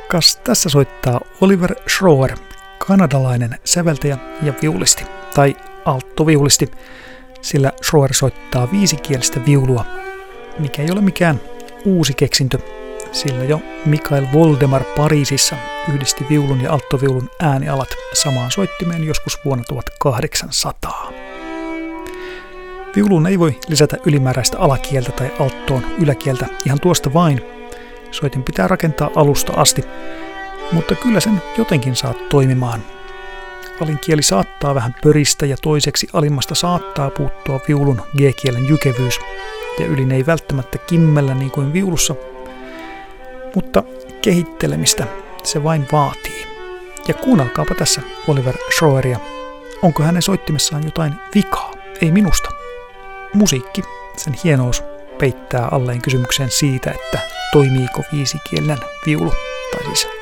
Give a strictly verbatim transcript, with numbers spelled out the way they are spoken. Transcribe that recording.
Kas tässä soittaa Oliver Schroer, kanadalainen säveltäjä ja viulisti, tai alttoviulisti, sillä Schroer soittaa viisikielistä viulua, mikä ei ole mikään uusi keksintö, sillä jo Mikael Voldemar Pariisissa yhdisti viulun ja alttoviulun äänialat samaan soittimeen joskus vuonna tuhatkahdeksansataa. Viuluun ei voi lisätä ylimääräistä alakieltä tai alttoon yläkieltä ihan tuosta vain. Soitin pitää rakentaa alusta asti, mutta kyllä sen jotenkin saa toimimaan. Alinkieli saattaa vähän pöristä ja toiseksi alimmasta saattaa puuttua viulun G-kielen jykevyys, ja ylin ei välttämättä kimmellä niin kuin viulussa, mutta kehittelemistä se vain vaatii. Ja kuunnelkaapa tässä Oliver Schroeria. Onko hänen soittimessaan jotain vikaa? Ei minusta. Musiikki, sen hienous, peittää alleen kysymykseen siitä, että toimiiko viisikielinen viulu, tai siis